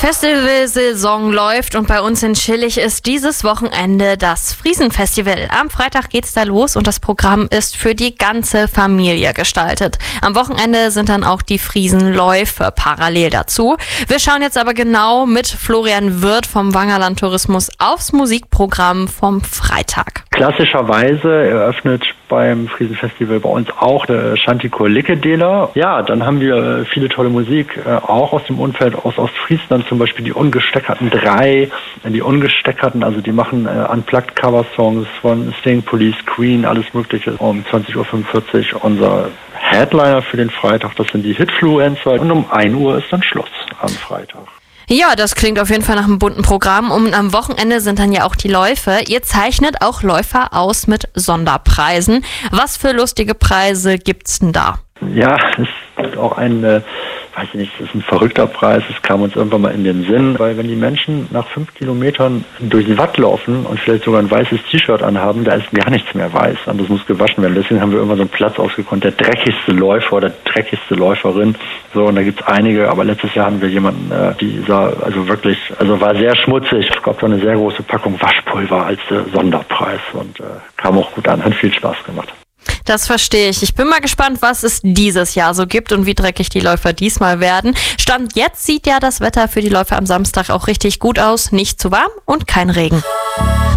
Festivalsaison läuft und bei uns in Schillig ist dieses Wochenende das Friesenfestival. Am Freitag geht's da los und das Programm ist für die ganze Familie gestaltet. Am Wochenende sind dann auch die Friesenläufe parallel dazu. Wir schauen jetzt aber genau mit Florian Wirth vom Wangerland Tourismus aufs Musikprogramm vom Freitag. Klassischerweise eröffnet beim Friesenfestival bei uns auch der Chantikur Lickedela. Ja, dann haben wir viele tolle Musik, auch aus dem Umfeld aus Ostfriesland, zum Beispiel die Ungesteckerten 3. Die Ungesteckerten, also die machen Unplugged Cover-Songs von Sting, Police, Queen, alles mögliche. Um 20.45 Uhr unser Headliner für den Freitag, das sind die Hitfluencer. Und um 1 Uhr ist dann Schluss am Freitag. Ja, das klingt auf jeden Fall nach einem bunten Programm und am Wochenende sind dann ja auch die Läufe. Ihr zeichnet auch Läufer aus mit Sonderpreisen. Was für lustige Preise gibt's denn da? Ja, es gibt auch einen, weiß ich nicht, das ist ein verrückter Preis, das kam uns irgendwann mal in den Sinn, weil wenn die Menschen nach 5 Kilometern durch die Watt laufen und vielleicht sogar ein weißes T-Shirt anhaben, da ist gar nichts mehr weiß und das muss gewaschen werden. Deswegen haben wir irgendwann so einen Platz ausgekonnt, der dreckigste Läufer oder dreckigste Läuferin. So, und da gibt's einige, aber letztes Jahr hatten wir jemanden, die sah war sehr schmutzig. Es gab da eine sehr große Packung Waschpulver als Sonderpreis und kam auch gut an, hat viel Spaß gemacht. Das verstehe ich. Ich bin mal gespannt, was es dieses Jahr so gibt und wie dreckig die Läufer diesmal werden. Stand jetzt sieht ja das Wetter für die Läufer am Samstag auch richtig gut aus. Nicht zu warm und kein Regen.